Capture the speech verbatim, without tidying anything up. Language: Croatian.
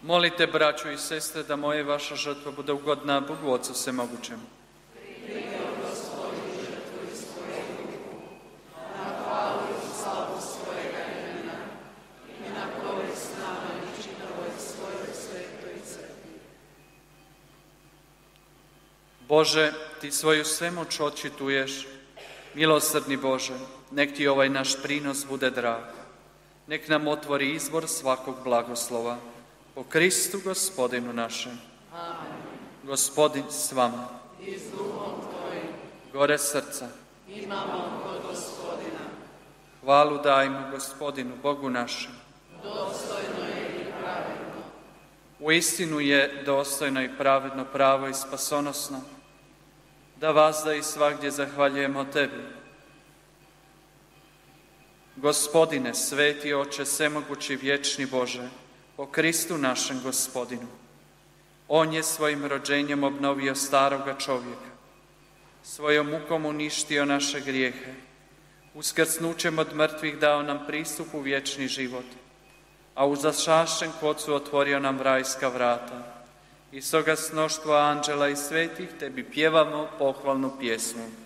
Molite, braćo i sestre, da moja i vaša žrtva bude ugodna Bogu Otcu Svemogućemu. Bože, Ti svoju svemoć očituješ, milosrdni Bože, nek Ti ovaj naš prinos bude drag. Nek nam otvori izvor svakog blagoslova. Po Kristu Gospodinu našem. Amen. Gospodin s vama. I s duhom Tvojim. Gore srca. Imamo kod Gospodina. Hvalu dajmo Gospodinu, Bogu našem. Dostojno je i pravedno. Uistinu je dostojno i pravedno, pravo i spasonosno, da vazda i svagdje zahvaljujemo Tebi. Gospodine, sveti Oče, svemogući vječni Bože, po Kristu našem Gospodinu. On je svojim rođenjem obnovio staroga čovjeka, svojom mukom uništio naše grijehe, uskrsnućem od mrtvih dao nam pristup u vječni život, a u zašašćen kocu otvorio nam rajska vrata. I stoga s mnoštva anđela i svetih Tebi pjevamo pohvalnu pjesmu.